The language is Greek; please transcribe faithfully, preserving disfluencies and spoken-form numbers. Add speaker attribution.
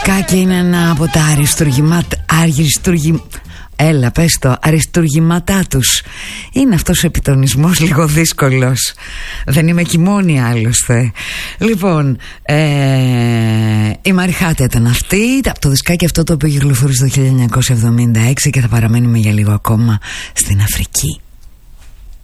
Speaker 1: Κάκι είναι ένα από τα αριστουργημάτα. Αριστουργη... Έλα πες το, αριστουργήματά τους. Είναι αυτός ο επιτονισμός λίγο δύσκολος. Δεν είμαι και μόνη άλλωστε. Λοιπόν, ε, η Μαριχάτα ήταν αυτή, από το δισκάκι αυτό το οποίο κυκλοφορήσε το χίλια εννιακόσια εβδομήντα έξι και θα παραμένουμε για λίγο ακόμα στην Αφρική.